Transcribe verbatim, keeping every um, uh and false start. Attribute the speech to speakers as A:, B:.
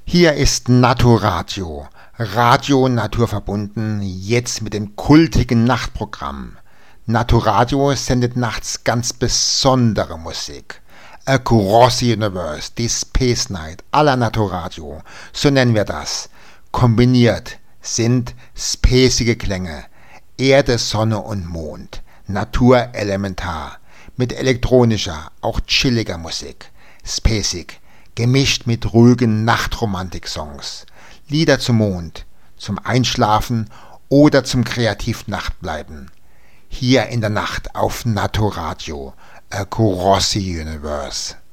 A: Hier ist Naturadio, Radio naturverbunden, jetzt mit dem kultigen Nachtprogramm. Naturadio sendet nachts ganz besondere Musik. Across the Universe, die Space Night aller Naturadio, so nennen wir das. Kombiniert sind spacige Klänge, Erde, Sonne und Mond, Natur elementar, mit elektronischer, auch chilliger Musik, spacig, gemischt mit ruhigen Nachtromantik-Songs, Lieder zum Mond, zum Einschlafen oder zum Kreativ-Nachtbleiben. Hier in der Nacht auf Naturadio, Across the Universe.